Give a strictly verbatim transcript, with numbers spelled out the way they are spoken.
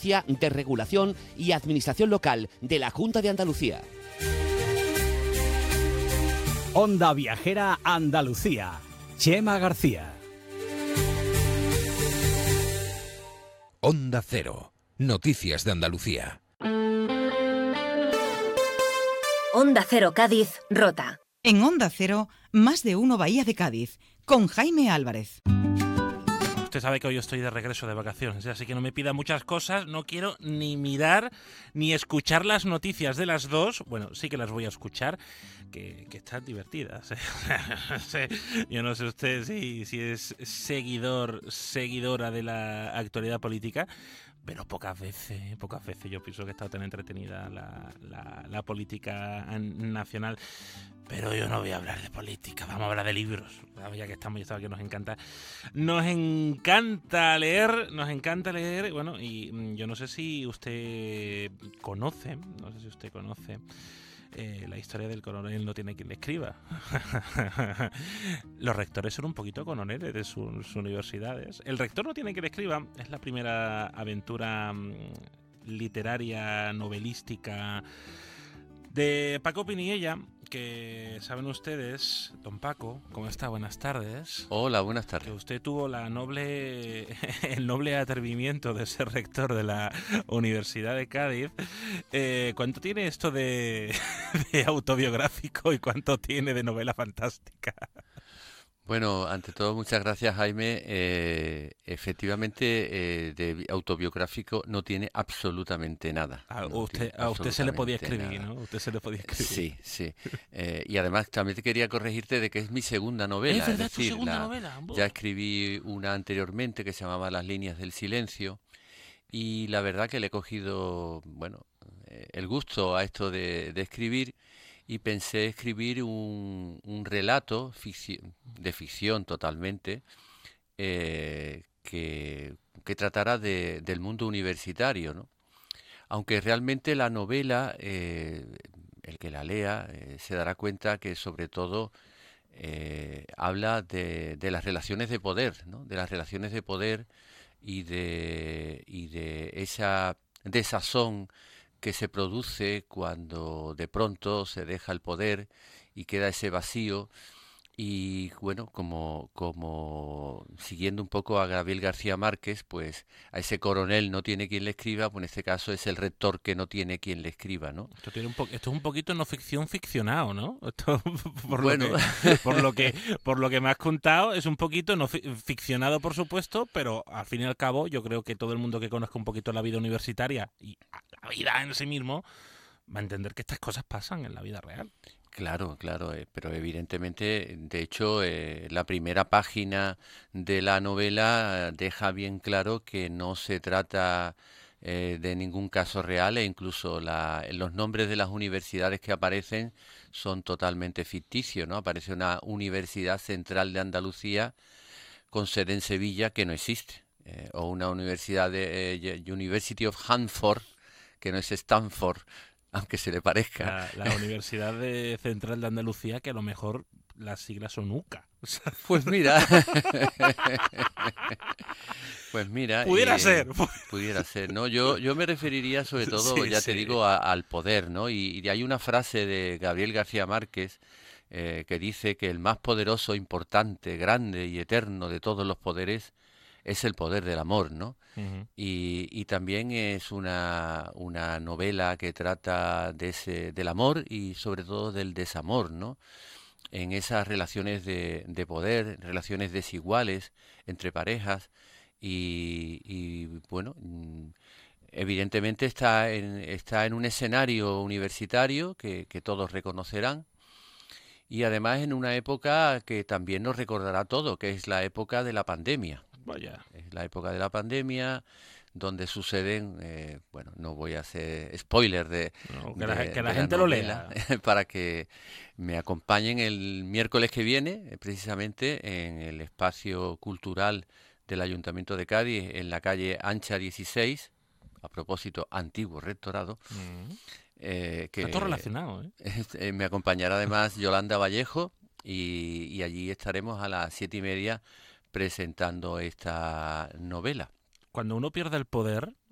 Agencia de Regulación y Administración Local de la Junta de Andalucía. Onda Viajera Andalucía. Chema García. Onda Cero. Noticias de Andalucía. Onda Cero Cádiz, Rota. En Onda Cero, más de uno Bahía de Cádiz, con Jaime Álvarez. Usted sabe que hoy estoy de regreso de vacaciones, así que no me pida muchas cosas, no quiero ni mirar ni escuchar las noticias de las dos. Bueno, sí que las voy a escuchar, que, que están divertidas. ¿eh? Yo no sé usted si, si es seguidor, seguidora de la actualidad política, pero pocas veces, pocas veces yo pienso que está tan entretenida la, la, la política nacional. Pero yo no voy a hablar de política, vamos a hablar de libros. Ya que estamos, ya sabes que nos encanta. Nos encanta leer, nos encanta leer. Bueno, y yo no sé si usted conoce, no sé si usted conoce eh, la historia del coronel no tiene quien le escriba. Los rectores son un poquito coroneles de sus universidades. El rector no tiene quien le escriba es la primera aventura um, literaria, novelística de Paco Pinilla, que saben ustedes, don Paco, ¿cómo está? Buenas tardes. Hola, buenas tardes. Que usted tuvo la noble, el noble atrevimiento de ser rector de la Universidad de Cádiz. Eh, ¿Cuánto tiene esto de, de autobiográfico y cuánto tiene de novela fantástica? Bueno, ante todo, muchas gracias, Jaime. Eh, efectivamente, eh, de autobiográfico no tiene absolutamente nada. A no usted, a usted se le podía escribir, nada. ¿no? Usted se le podía escribir. Sí, sí. Eh, y además también te quería corregirte de que es mi segunda novela. Es verdad, es decir, tu segunda la, novela. Ya escribí una anteriormente que se llamaba Las líneas del silencio y la verdad que le he cogido, bueno, eh, el gusto a esto de, de escribir. Y pensé escribir un, un relato ficción, de ficción totalmente eh, que, que tratara de, del mundo universitario, ¿no? Aunque realmente la novela, eh, el que la lea, eh, se dará cuenta que sobre todo eh, habla de, de las relaciones de poder, ¿no? De las relaciones de poder y de, y de esa desazón que se produce cuando de pronto se deja el poder y queda ese vacío. Y bueno, como, como siguiendo un poco a Gabriel García Márquez, pues a ese coronel no tiene quien le escriba, pues en este caso es el rector que no tiene quien le escriba, ¿no? Esto, tiene un po- esto es un poquito no ficción ficcionado, ¿no? Esto, por, bueno. lo que, por, lo que, por lo que me has contado, es un poquito no fi- ficcionado, por supuesto, pero al fin y al cabo yo creo que todo el mundo que conozca un poquito la vida universitaria y la vida en sí mismo va a entender que estas cosas pasan en la vida real. Claro, claro, eh, pero evidentemente, de hecho, eh, la primera página de la novela deja bien claro que no se trata eh, de ningún caso real e incluso la, los nombres de las universidades que aparecen son totalmente ficticios, ¿no? Aparece una Universidad Central de Andalucía con sede en Sevilla que no existe, eh, o una universidad de eh, University of Hanford que no es Stanford, aunque se le parezca. La, la Universidad de Central de Andalucía, que a lo mejor las siglas son U C A. Pues mira. Pues mira. Pudiera eh, ser. Pudiera ser, ¿no? Yo, yo me referiría sobre todo, Sí, ya sí. te digo, a- al poder, ¿no? Y, y hay una frase de Gabriel García Márquez eh, que dice que el más poderoso, importante, grande y eterno de todos los poderes es el poder del amor, ¿no? Uh-huh. Y, y también es una, una novela que trata de ese, del amor y sobre todo del desamor, ¿no? En esas relaciones de, de poder, relaciones desiguales entre parejas y, y bueno, mm, evidentemente está en, está en un escenario universitario que, que todos reconocerán y además en una época que también nos recordará todo, que es la época de la pandemia. Vaya. Es la época de la pandemia, donde suceden, eh, bueno, no voy a hacer spoiler de, No, que de- la, que la de gente lo novela, lea. para que me acompañen el miércoles que viene, eh, precisamente en el espacio cultural del Ayuntamiento de Cádiz, en la calle Ancha dieciséis, a propósito, antiguo rectorado. Uh-huh. eh, que Está todo relacionado, ¿eh? eh, me acompañará además Yolanda Vallejo y, y allí estaremos a las siete y media presentando esta novela. Cuando uno pierde el poder,